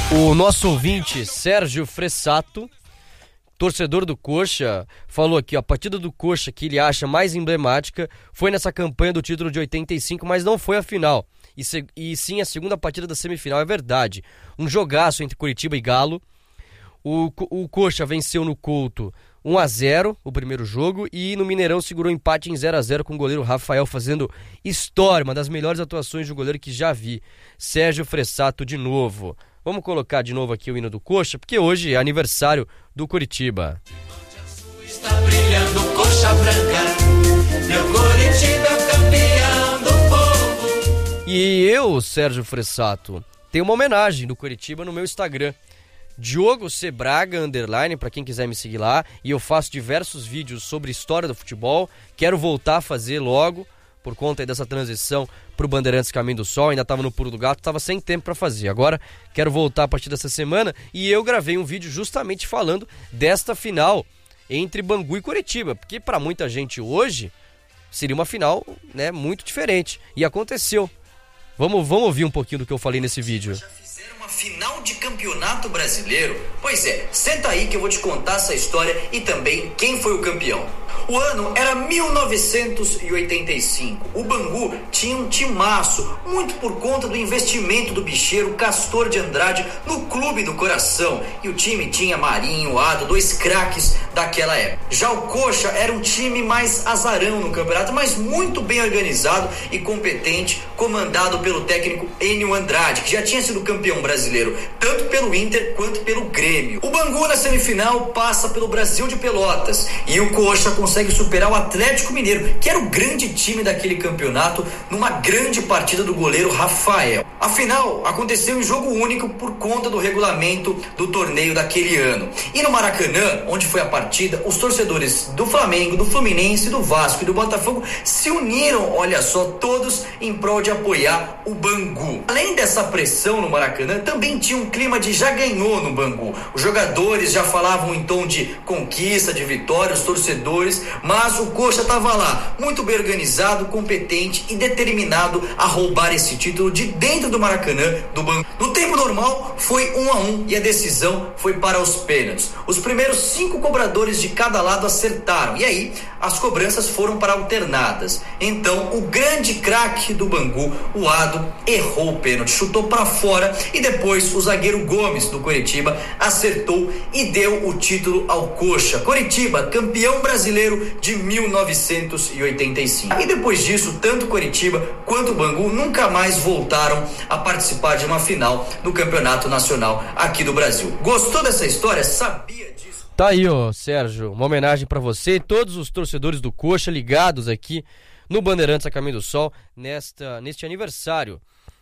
O nosso ouvinte, Sérgio Fressato, torcedor do Coxa, falou aqui, ó, a partida do Coxa que ele acha mais emblemática foi nessa campanha do título de 85, mas não foi a final, e sim a segunda partida da semifinal, é verdade. Um jogaço entre Coritiba e Galo. O Coxa venceu no Couto 1-0 o primeiro jogo e no Mineirão segurou empate em 0-0 com o goleiro Rafael fazendo história, uma das melhores atuações de um goleiro que já vi. Sérgio Fressato de novo. Vamos colocar de novo aqui o hino do Coxa, porque hoje é aniversário do Coritiba. Está brilhando Coxa Branca, meu Coritiba campeão do povo. E eu, Sérgio Fressato, tenho uma homenagem do Coritiba no meu Instagram. Diogo C. Braga, _, pra quem quiser me seguir lá. E eu faço diversos vídeos sobre história do futebol. Quero voltar a fazer logo, por conta aí dessa transição pro Bandeirantes Caminho do Sol. Ainda tava no Pulo do Gato, tava sem tempo pra fazer. Agora quero voltar a partir dessa semana. E eu gravei um vídeo justamente falando desta final entre Bangu e Coritiba. Porque pra muita gente hoje seria uma final, né, muito diferente. E aconteceu. Vamos ouvir um pouquinho do que eu falei nesse vídeo. Final de campeonato brasileiro? Pois é, senta aí que eu vou te contar essa história e também quem foi o campeão. O ano era 1985. O Bangu tinha um timaço, muito por conta do investimento do bicheiro Castor de Andrade no Clube do Coração. E o time tinha Marinho, Ado, 2 craques daquela época. Já o Coxa era um time mais azarão no campeonato, mas muito bem organizado e competente, comandado pelo técnico Enio Andrade, que já tinha sido campeão brasileiro, tanto pelo Inter quanto pelo Grêmio. O Bangu na semifinal passa pelo Brasil de Pelotas e o Coxa consegue superar o Atlético Mineiro, que era o grande time daquele campeonato, numa grande partida do goleiro Rafael. A final aconteceu em jogo único por conta do regulamento do torneio daquele ano. E no Maracanã, onde foi a partida, os torcedores do Flamengo, do Fluminense, do Vasco e do Botafogo se uniram, olha só, todos em prol de apoiar o Bangu. Além dessa pressão no Maracanã, também tinha um clima de já ganhou no Bangu. Os jogadores já falavam em tom de conquista, de vitória, os torcedores, mas o Coxa estava lá, muito bem organizado, competente e determinado a roubar esse título de dentro do Maracanã, do Bangu. No tempo normal foi 1-1 e a decisão foi para os pênaltis. Os primeiros 5 cobradores de cada lado acertaram e aí as cobranças foram para alternadas. Então o grande craque do Bangu, o Ado, errou o pênalti, chutou para fora e depois o zagueiro Gomes do Coritiba acertou e deu o título ao Coxa. Coritiba, campeão brasileiro de 1985. E depois disso, tanto Coritiba quanto o Bangu nunca mais voltaram a participar de uma final do Campeonato Nacional aqui do Brasil. Gostou dessa história? Sabia disso? Tá aí, ó, Sérgio, uma homenagem pra você e todos os torcedores do Coxa ligados aqui no Bandeirantes a Caminho do Sol neste aniversário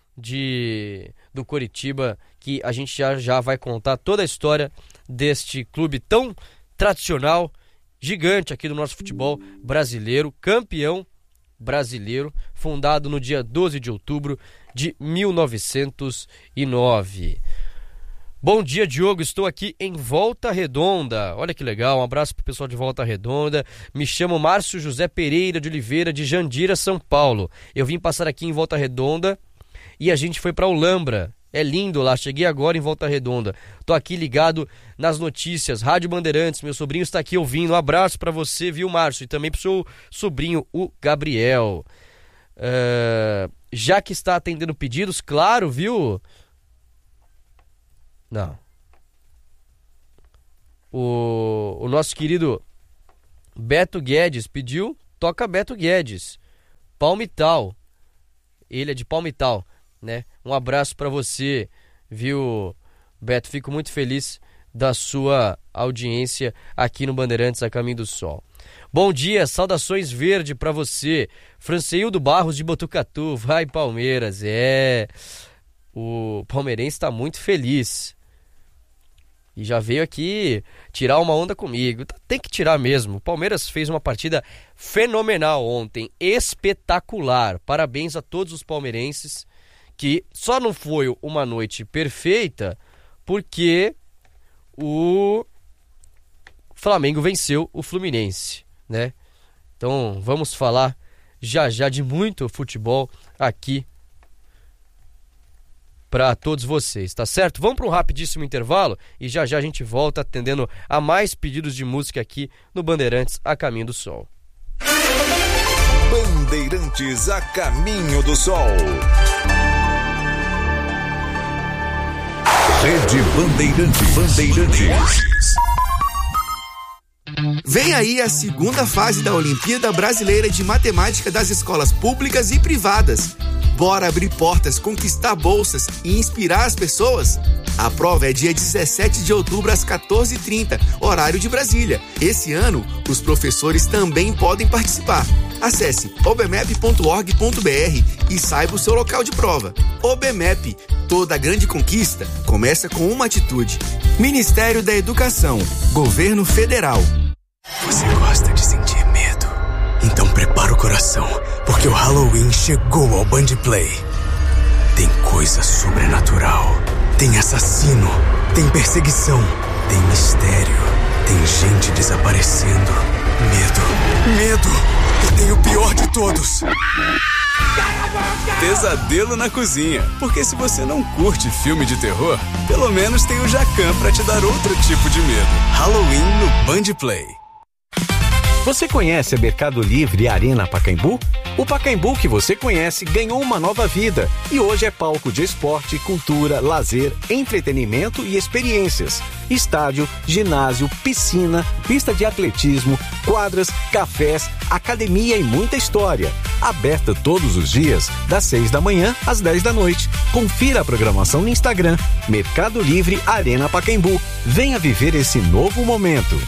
do Coritiba, que a gente já vai contar toda a história deste clube tão tradicional, gigante aqui do nosso futebol brasileiro, campeão brasileiro, fundado no dia 12 de outubro de 1909. Bom dia, Diogo, estou aqui em Volta Redonda. Olha que legal, um abraço pro pessoal de Volta Redonda. Me chamo Márcio José Pereira de Oliveira, de Jandira, São Paulo. Eu vim passar aqui em Volta Redonda e a gente foi pra Olambra. É lindo lá, cheguei agora em Volta Redonda. Tô aqui ligado nas notícias, Rádio Bandeirantes, meu sobrinho está aqui ouvindo. Um abraço pra você, viu, Márcio? E também pro seu sobrinho, o Gabriel. Já que está atendendo pedidos, claro, viu? Não. O nosso querido Beto Guedes pediu, toca Beto Guedes. Palmital. Ele é de Palmital, né? Um abraço pra você, viu, Beto? Fico muito feliz da sua audiência aqui no Bandeirantes a Caminho do Sol. Bom dia, saudações verde pra você, Franceildo Barros de Botucatu. Vai, Palmeiras. O palmeirense tá muito feliz e já veio aqui tirar uma onda comigo. Tem que tirar mesmo. O Palmeiras fez uma partida fenomenal ontem, espetacular. Parabéns a todos os palmeirenses, que só não foi uma noite perfeita porque o Flamengo venceu o Fluminense, né? Então vamos falar já de muito futebol aqui para todos vocês, tá certo? Vamos para um rapidíssimo intervalo e já já a gente volta atendendo a mais pedidos de música aqui no Bandeirantes a Caminho do Sol. Bandeirantes a Caminho do Sol. Rede Bandeirantes. Vem aí a segunda fase da Olimpíada Brasileira de Matemática das escolas públicas e privadas. Bora abrir portas, conquistar bolsas e inspirar as pessoas? A prova é dia 17 de outubro às 14h30, horário de Brasília. Esse ano, os professores também podem participar. Acesse obmep.org.br e saiba o seu local de prova. OBMEP, toda grande conquista começa com uma atitude. Ministério da Educação, Governo Federal. Você gosta de sentir medo? Então prepara o coração, porque o Halloween chegou ao Band Play. Tem coisa sobrenatural, tem assassino, tem perseguição, tem mistério, tem gente desaparecendo. Medo. E tem o pior de todos. Pesadelo na cozinha. Porque se você não curte filme de terror, pelo menos tem o Jacan pra te dar outro tipo de medo. Halloween no Band Play. Você conhece a Mercado Livre e a Arena Pacaembu? O Pacaembu que você conhece ganhou uma nova vida e hoje é palco de esporte, cultura, lazer, entretenimento e experiências. Estádio, ginásio, piscina, pista de atletismo, quadras, cafés, academia e muita história. Aberta todos os dias, das 6 da manhã às 10 da noite. Confira a programação no Instagram, Mercado Livre Arena Pacaembu. Venha viver esse novo momento.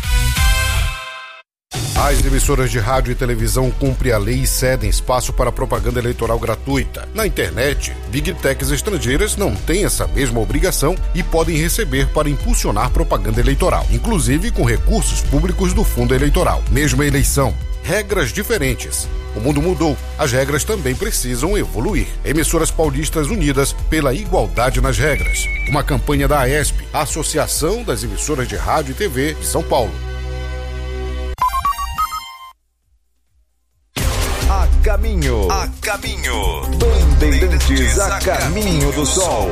As emissoras de rádio e televisão cumprem a lei e cedem espaço para propaganda eleitoral gratuita. Na internet, Big Techs estrangeiras não têm essa mesma obrigação e podem receber para impulsionar propaganda eleitoral, inclusive com recursos públicos do fundo eleitoral. Mesma eleição, regras diferentes. O mundo mudou, as regras também precisam evoluir. Emissoras paulistas unidas pela igualdade nas regras. Uma campanha da AESP, a Associação das Emissoras de Rádio e TV de São Paulo. A caminho. Bandeirantes a Caminho do Sol.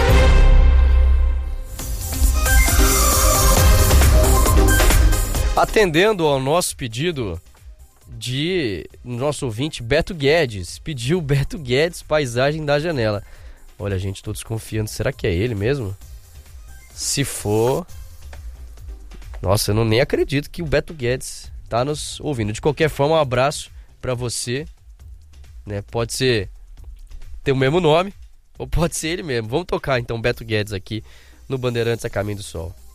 Atendendo ao nosso pedido de nosso ouvinte Beto Guedes, pediu Beto Guedes, Paisagem da Janela. Olha, gente, tô desconfiando, será que é ele mesmo? Se for, nossa, eu nem acredito que o Beto Guedes tá nos ouvindo. De qualquer forma, um abraço pra você, né? Pode ser ter o mesmo nome ou pode ser ele mesmo. Vamos tocar então Beto Guedes aqui no Bandeirantes a Caminho do Sol.